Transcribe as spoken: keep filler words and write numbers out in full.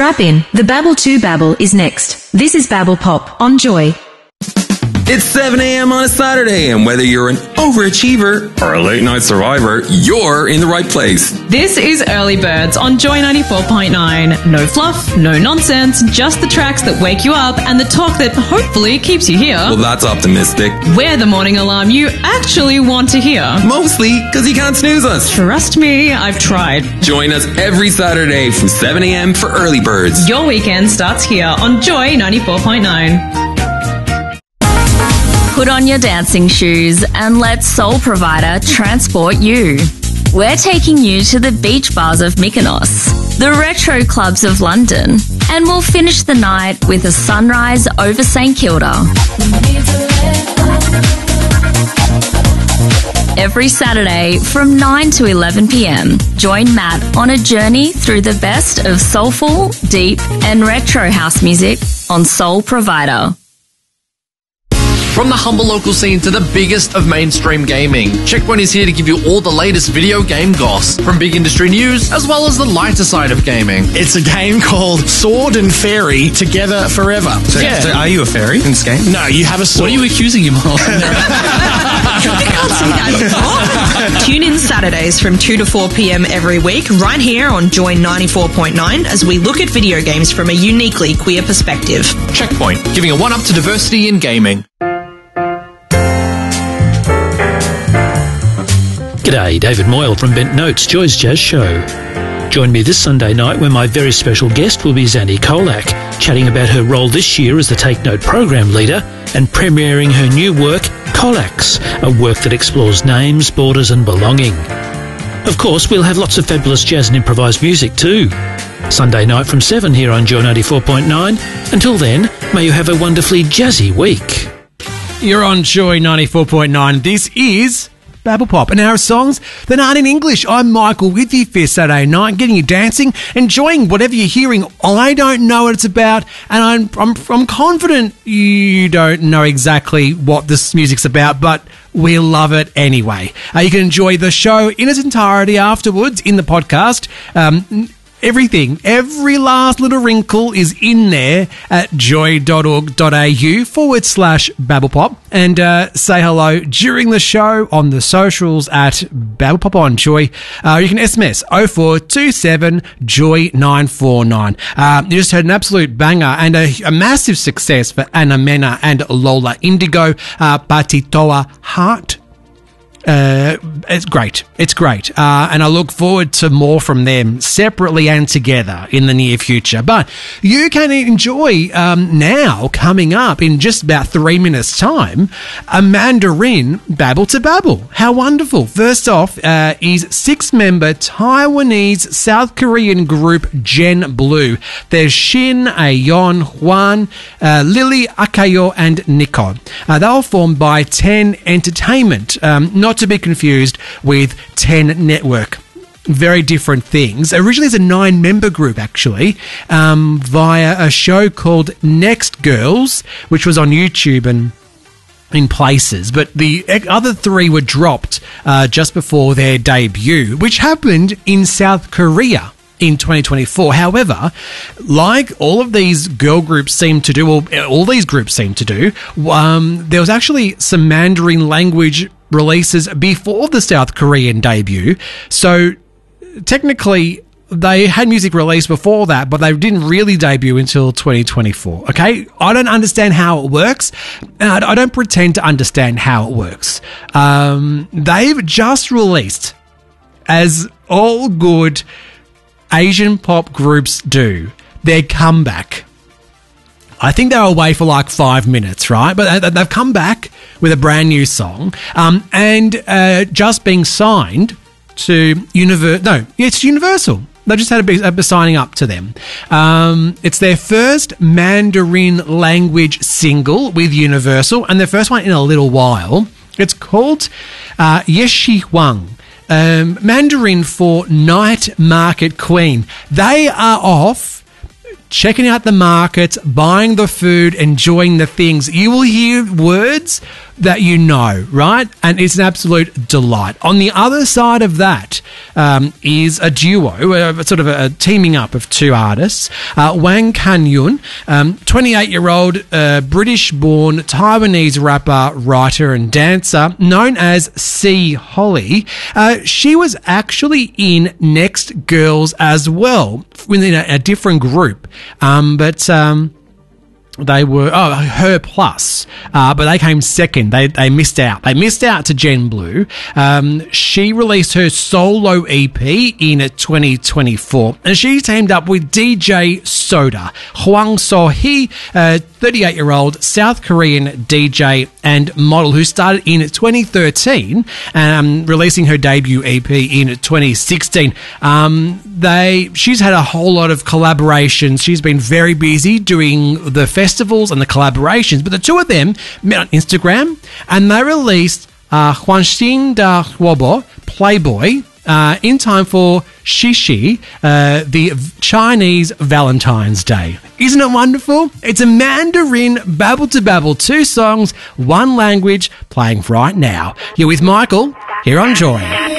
Strap in. The Babble two Babble is next. This is Babble Pop on Joy. It's seven a.m. on a Saturday, and whether you're an overachiever or a late-night survivor, you're in the right place. This is Early Birds on Joy ninety-four point nine. No fluff, no nonsense, just the tracks that wake you up and the talk that hopefully keeps you here. Well, that's optimistic. We're the morning alarm you actually want to hear. Mostly because you can't snooze us. Trust me, I've tried. Join us every Saturday from seven a.m. for Early Birds. Your weekend starts here on Joy ninety-four point nine. Put on your dancing shoes and let Soul Provider transport you. We're taking you to the beach bars of Mykonos, the retro clubs of London, and we'll finish the night with a sunrise over St Kilda. Every Saturday from nine to eleven p.m, join Matt on a journey through the best of soulful, deep and retro house music on Soul Provider. From the humble local scene to the biggest of mainstream gaming, Checkpoint is here to give you all the latest video game goss, from big industry news as well as the lighter side of gaming. It's a game called Sword and Fairy Together Forever. So, yeah. So are you a fairy in this game? No, you have a sword. What are you accusing him of? You can't say that. Tune in Saturdays from two to four p.m. every week, right here on Joy ninety-four point nine, as we look at video games from a uniquely queer perspective. Checkpoint, giving a one-up to diversity in gaming. G'day, David Moyle from Bent Notes, Joy's Jazz Show. Join me this Sunday night when my very special guest will be Zandy Kolak, chatting about her role this year as the Take Note program leader and premiering her new work, Kolaks, a work that explores names, borders and belonging. Of course, we'll have lots of fabulous jazz and improvised music too. Sunday night from seven here on Joy ninety-four point nine. Until then, may you have a wonderfully jazzy week. You're on Joy ninety-four point nine. This is Babble Pop, an hour of songs that aren't in English. I'm Michael with you for Saturday night, getting you dancing, enjoying whatever you're hearing. I don't know what it's about, and I'm I'm, I'm confident you don't know exactly what this music's about, but we'll love it anyway. Uh, you can enjoy the show in its entirety afterwards in the podcast. Um, Everything, every last little wrinkle is in there at joy.org.au forward slash babblepop, and uh, say hello during the show on the socials at babblepop on Joy. Uh, you can S M S oh four two seven joy nine four nine. Uh, you just heard an absolute banger and a, a massive success for Anna Mena and Lola Indigo, uh, Patitoa Heart. Uh, it's great. It's great. Uh, and I look forward to more from them separately and together in the near future. But you can enjoy um, now, coming up in just about three minutes' time, a Mandarin Babble to Babble. How wonderful. First off uh, is six-member Taiwanese South Korean group Gen Blue. There's Shin, Ayeon, Hwan, uh, Lily, Akayo and Nico. Uh, they were formed by Ten Entertainment. Um, not Not to be confused with Ten Network. Very different things. Originally it's a nine-member group, actually, um, via a show called Next Girls, which was on YouTube and in places. But the other three were dropped uh, just before their debut, which happened in South Korea in twenty twenty-four. However, like all of these girl groups seem to do, or all these groups seem to do, um, there was actually some Mandarin language releases before the South Korean debut. So technically they had music released before that, but they didn't really debut until twenty twenty-four. Okay? I don't understand how it works, and I don't pretend to understand how it works. Um, they've just released, as all good Asian pop groups do, their comeback. I think they were away for like five minutes, right? But they've come back with a brand new song, um, and uh, just being signed to Universal. No, it's Universal. They just had a big, a signing up to them. Um, it's their first Mandarin language single with Universal, and their first one in a little while. It's called uh, Yeshi Huang. Um, Mandarin for Night Market Queen. They are off checking out the markets, buying the food, enjoying the things. You will hear words that you know, right? And it's an absolute delight. On the other side of that um, is a duo, a, sort of a, a teaming up of two artists. Uh, Wang Kanyun, um, twenty-eight-year-old uh, British-born Taiwanese rapper, writer and dancer known as C. Holly. Uh, she was actually in Next Girls as well, within a, a different group. Um, but... Um, They were, oh, Her Plus, uh, but they came second. They they missed out. They missed out to Jen Blue. Um, she released her solo E P in twenty twenty-four, and she teamed up with D J Soda, Hwang So-hee, a thirty-eight-year-old South Korean D J and model who started in twenty thirteen, um, releasing her debut E P in twenty sixteen. Um, they, she's had a whole lot of collaborations. She's been very busy doing the festivals and the collaborations, but the two of them met on Instagram and they released uh, Huanxin Da Huobo, Playboy, uh, in time for Shishi, uh, the Chinese Valentine's Day. Isn't it wonderful? It's a Mandarin Babble to Babble, two songs, one language, playing right now. You're with Michael, here on Joy.